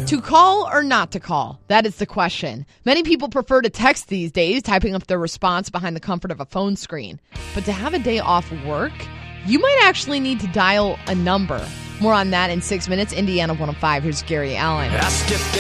To call or not to call? That is the question. Many people prefer to text these days, typing up their response behind the comfort of a phone screen. But to have a day off work, you might actually need to dial a number. More on that in 6 minutes. Indiana 105. Here's Gary Allen.